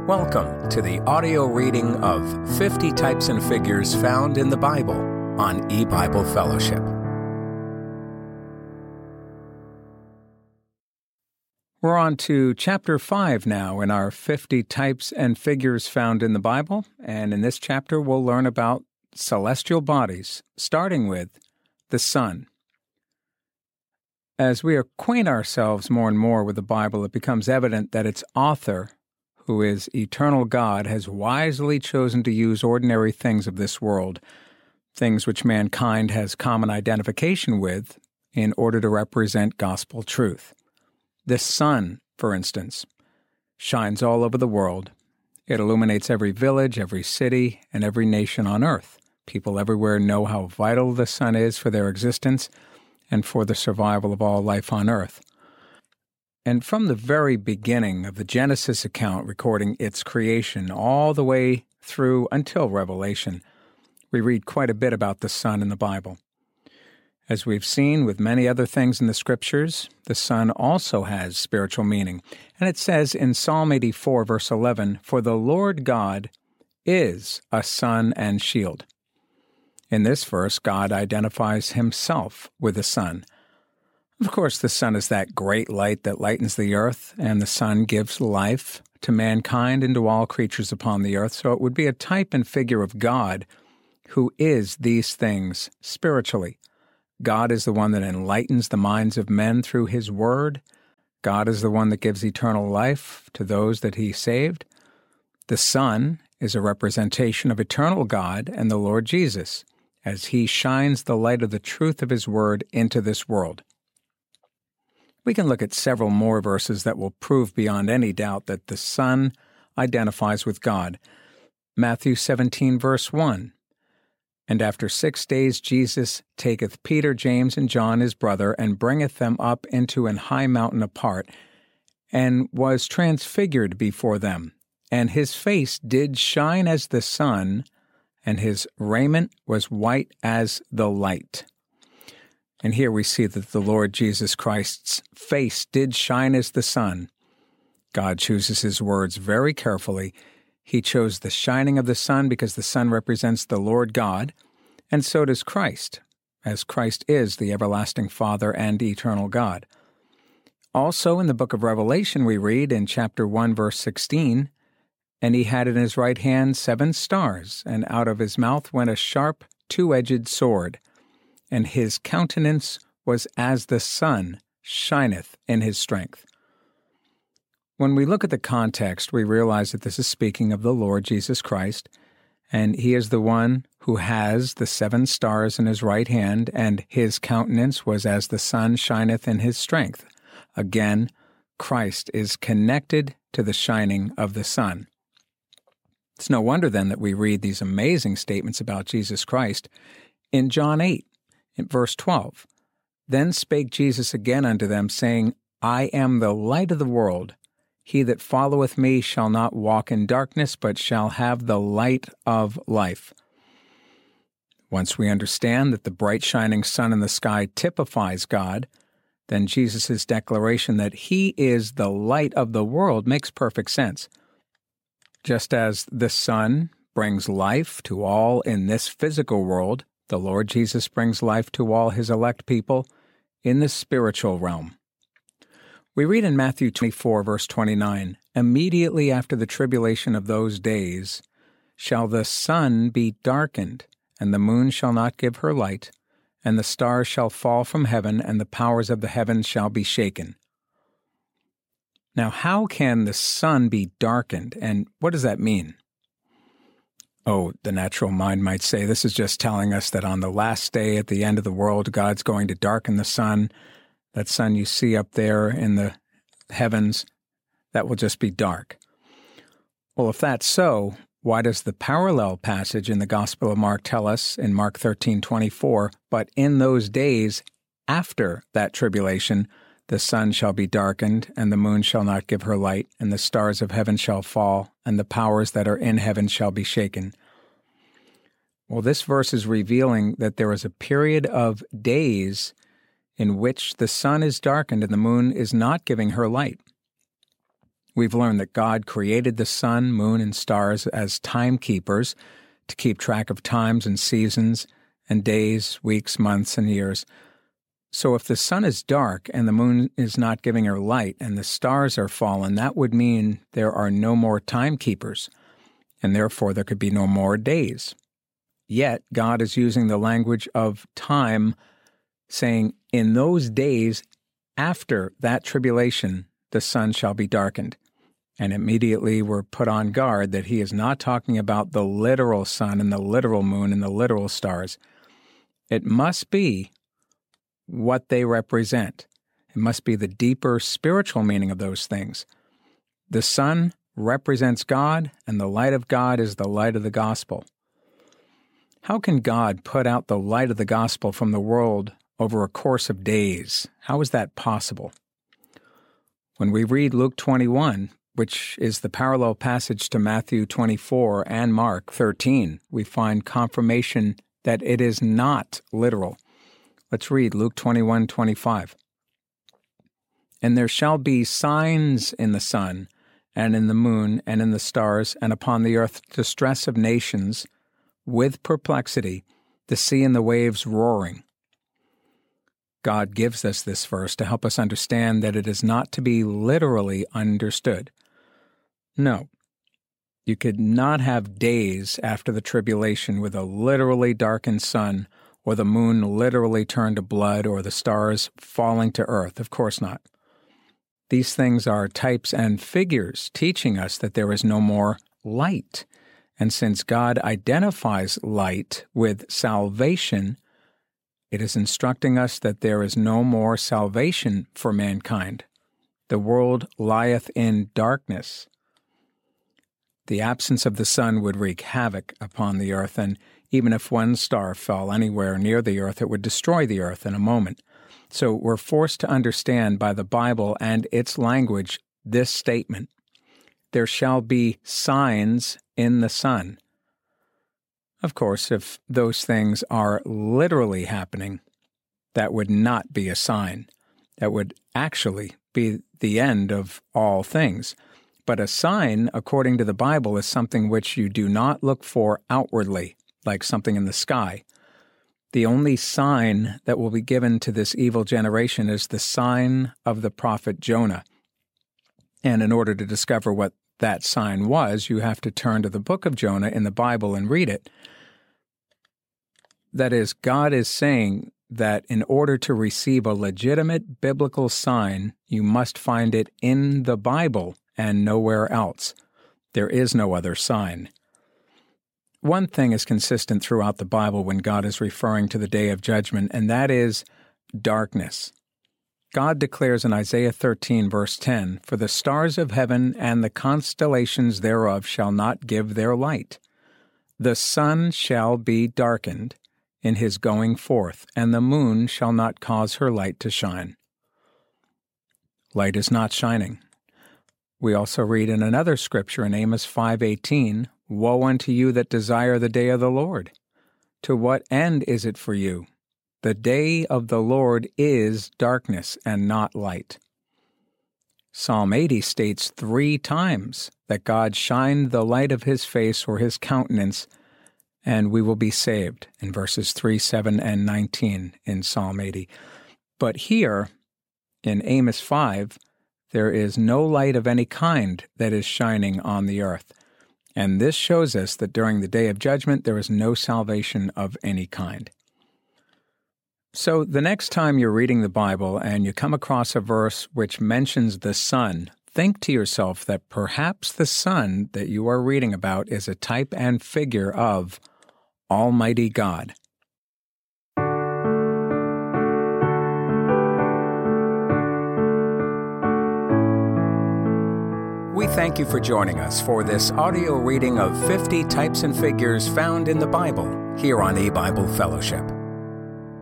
Welcome to the audio reading of 50 Types and Figures Found in the Bible on E-Bible Fellowship. We're on to Chapter 5 now in our 50 Types and Figures Found in the Bible, and in this chapter we'll learn about celestial bodies, starting with the sun. As we acquaint ourselves more and more with the Bible, it becomes evident that its author, who is eternal God, has wisely chosen to use ordinary things of this world, things which mankind has common identification with, in order to represent gospel truth. The sun, for instance, shines all over the world. It illuminates every village, every city, and every nation on earth. People everywhere know how vital the sun is for their existence and for the survival of all life on earth. And from the very beginning of the Genesis account recording its creation all the way through until Revelation, we read quite a bit about the sun in the Bible. As we've seen with many other things in the Scriptures, the sun also has spiritual meaning. And it says in Psalm 84, verse 11, "For the Lord God is a sun and shield." In this verse, God identifies himself with the sun. Of course, the sun is that great light that lightens the earth, and the sun gives life to mankind and to all creatures upon the earth, so it would be a type and figure of God, who is these things spiritually. God is the one that enlightens the minds of men through his word. God is the one that gives eternal life to those that he saved. The sun is a representation of eternal God and the Lord Jesus, as he shines the light of the truth of his word into this world. We can look at several more verses that will prove beyond any doubt that the sun identifies with God. Matthew 17, verse 1, "And after 6 days Jesus taketh Peter, James, and John his brother, and bringeth them up into an high mountain apart, and was transfigured before them. And his face did shine as the sun, and his raiment was white as the light." And here we see that the Lord Jesus Christ's face did shine as the sun. God chooses his words very carefully. He chose the shining of the sun because the sun represents the Lord God, and so does Christ, as Christ is the everlasting Father and eternal God. Also in the book of Revelation we read in chapter 1, verse 16, "And he had in his right hand 7 stars, and out of his mouth went a sharp two-edged sword. And his countenance was as the sun shineth in his strength." When we look at the context, we realize that this is speaking of the Lord Jesus Christ, and he is the one who has the 7 stars in his right hand, and his countenance was as the sun shineth in his strength. Again, Christ is connected to the shining of the sun. It's no wonder then that we read these amazing statements about Jesus Christ in John 8. In verse 12, "Then spake Jesus again unto them, saying, I am the light of the world. He that followeth me shall not walk in darkness, but shall have the light of life." Once we understand that the bright shining sun in the sky typifies God, then Jesus' declaration that he is the light of the world makes perfect sense. Just as the sun brings life to all in this physical world, the Lord Jesus brings life to all his elect people in the spiritual realm. We read in Matthew 24, verse 29, "Immediately after the tribulation of those days shall the sun be darkened, and the moon shall not give her light, and the stars shall fall from heaven, and the powers of the heavens shall be shaken." Now, how can the sun be darkened, and what does that mean? Oh, the natural mind might say this is just telling us that on the last day at the end of the world, God's going to darken the sun. That sun you see up there in the heavens, that will just be dark. Well, if that's so, why does the parallel passage in the Gospel of Mark tell us in Mark 13:24, "But in those days after that tribulation, the sun shall be darkened, and the moon shall not give her light, and the stars of heaven shall fall, and the powers that are in heaven shall be shaken"? Well, this verse is revealing that there is a period of days in which the sun is darkened and the moon is not giving her light. We've learned that God created the sun, moon, and stars as timekeepers to keep track of times and seasons and days, weeks, months, and years. So if the sun is dark and the moon is not giving her light and the stars are fallen, that would mean there are no more timekeepers, and therefore there could be no more days. Yet God is using the language of time, saying, in those days after that tribulation, the sun shall be darkened. And immediately we're put on guard that he is not talking about the literal sun and the literal moon and the literal stars. It must be what they represent. It must be the deeper spiritual meaning of those things. The sun represents God, and the light of God is the light of the gospel. How can God put out the light of the gospel from the world over a course of days? How is that possible? When we read Luke 21, which is the parallel passage to Matthew 24 and Mark 13, we find confirmation that it is not literal. Let's read Luke 21:25. And there shall be signs in the sun, and in the moon, and in the stars, and upon the earth distress of nations, with perplexity, the sea and the waves roaring. God gives us this verse to help us understand that it is not to be literally understood. No, you could not have days after the tribulation with a literally darkened sun, or the moon literally turned to blood, or the stars falling to earth. Of course not. These things are types and figures teaching us that there is no more light. And since God identifies light with salvation, it is instructing us that there is no more salvation for mankind. The world lieth in darkness. The absence of the sun would wreak havoc upon the earth, and even if one star fell anywhere near the earth, it would destroy the earth in a moment. So we're forced to understand by the Bible and its language this statement: there shall be signs in the sun. Of course, if those things are literally happening, that would not be a sign. That would actually be the end of all things. But a sign, according to the Bible, is something which you do not look for outwardly, like something in the sky. The only sign that will be given to this evil generation is the sign of the prophet Jonah. And in order to discover what that sign was, you have to turn to the book of Jonah in the Bible and read it. That is, God is saying that in order to receive a legitimate biblical sign, you must find it in the Bible and nowhere else. There is no other sign. One thing is consistent throughout the Bible when God is referring to the day of judgment, and that is darkness. God declares in Isaiah 13, verse 10, "For the stars of heaven and the constellations thereof shall not give their light. The sun shall be darkened in his going forth, and the moon shall not cause her light to shine." Light is not shining. We also read in another scripture in Amos 5:18, "Woe unto you that desire the day of the Lord! To what end is it for you? The day of the Lord is darkness and not light." Psalm 80 states 3 times that God shined the light of his face or his countenance, and we will be saved, in verses 3, 7, and 19 in Psalm 80. But here, in Amos 5, there is no light of any kind that is shining on the earth. And this shows us that during the day of judgment, there is no salvation of any kind. So the next time you're reading the Bible and you come across a verse which mentions the sun, think to yourself that perhaps the sun that you are reading about is a type and figure of Almighty God. We thank you for joining us for this audio reading of 50 Types and Figures found in the Bible here on eBible Fellowship.